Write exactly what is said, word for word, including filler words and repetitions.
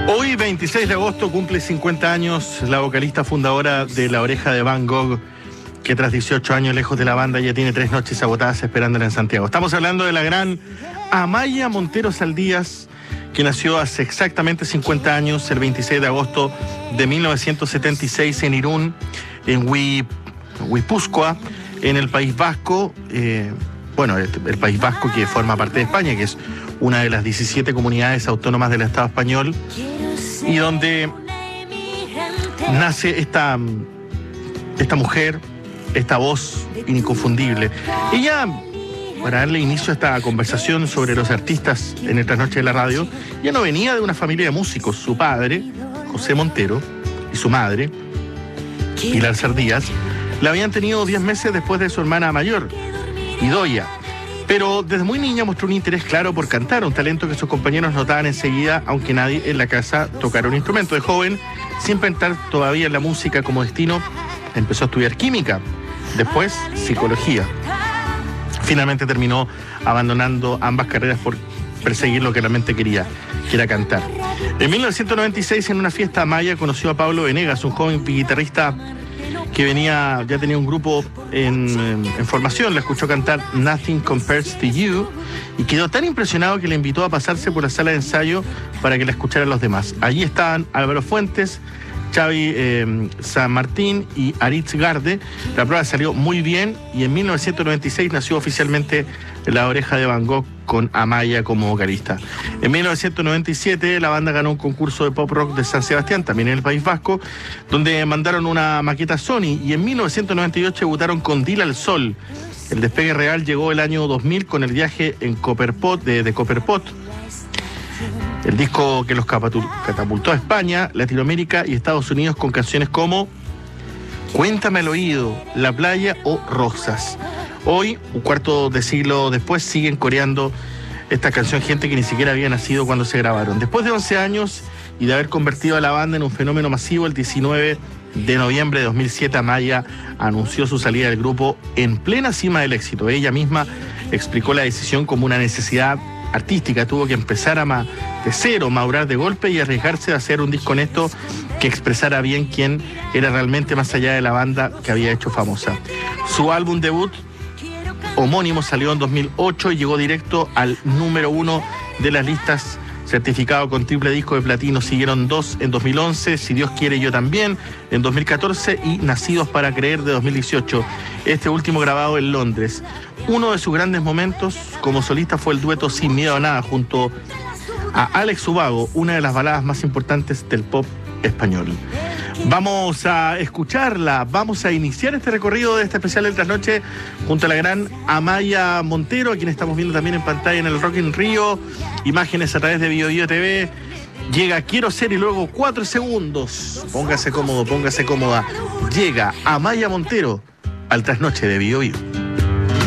Hoy, veintiséis de agosto, cumple cincuenta años la vocalista fundadora de La Oreja de Van Gogh, que tras dieciocho años lejos de la banda ya tiene tres noches agotadas esperándola en Santiago. Estamos hablando de la gran Amaya Montero Saldías, que nació hace exactamente cincuenta años, el veintiséis de agosto de mil novecientos setenta y seis en Irún, en Guipúzcoa, en el País Vasco. Eh, bueno, el, el País Vasco, que forma parte de España, que es una de las diecisiete comunidades autónomas del Estado español, y donde nace esta, esta mujer, esta voz inconfundible. Ella, para darle inicio a esta conversación sobre los artistas en el Trasnoche de la Radio, ya no venía de una familia de músicos. Su padre, José Montero, y su madre, Pilar Saldías, la habían tenido diez meses después de su hermana mayor, Idoia. Pero desde muy niña mostró un interés claro por cantar, un talento que sus compañeros notaban enseguida, aunque nadie en la casa tocara un instrumento. De joven, sin pensar todavía en la música como destino, empezó a estudiar química, después psicología. Finalmente terminó abandonando ambas carreras por perseguir lo que realmente quería, que era cantar. En mil novecientos noventa y seis, en una fiesta amaya, conoció a Pablo Venegas, un joven guitarrista que venía, ya tenía un grupo en, en, en formación. La escuchó cantar Nothing Compares to You y quedó tan impresionado que le invitó a pasarse por la sala de ensayo para que la escucharan los demás. Allí estaban Álvaro Fuentes, Xavi eh, San Martín y Aritz Garde. La prueba salió muy bien y en mil novecientos noventa y seis nació oficialmente La Oreja de Van Gogh, con Amaya como vocalista. En mil novecientos noventa y siete la banda ganó un concurso de pop rock de San Sebastián, también en el País Vasco, donde mandaron una maqueta a Sony, y en mil novecientos noventa y ocho debutaron con Dile al Sol. El despegue real llegó el año dos mil con el viaje en Copperpot, de, de Copperpot, el disco que los catapultó a España, Latinoamérica y Estados Unidos con canciones como Cuéntame al oído, La playa o Rosas. Hoy, un cuarto de siglo después, siguen coreando esta canción gente que ni siquiera había nacido cuando se grabaron. Después de once años y de haber convertido a la banda en un fenómeno masivo, el diecinueve de noviembre de dos mil siete, Amaya anunció su salida del grupo en plena cima del éxito. Ella misma explicó la decisión como una necesidad artística. Tuvo que empezar a ma de cero, madurar de golpe y arriesgarse a hacer un disco honesto que expresara bien quién era realmente, más allá de la banda que había hecho famosa. Su álbum debut homónimo salió en dos mil ocho y llegó directo al número uno de las listas, certificado con triple disco de platino. Siguieron dos en dos mil once, Si Dios quiere yo también, en dos mil catorce, y Nacidos para creer, de dos mil dieciocho, este último grabado en Londres. Uno de sus grandes momentos como solista fue el dueto Sin miedo a nada junto a Alex Ubago, una de las baladas más importantes del pop español. Vamos a escucharla, vamos a iniciar este recorrido de este especial del Trasnoche junto a la gran Amaya Montero, a quien estamos viendo también en pantalla en el Rock in Rio, imágenes a través de Bio Bio T V. Llega Quiero Ser y luego cuatro segundos. Póngase cómodo, póngase cómoda. Llega Amaya Montero al Trasnoche de Bio Bio.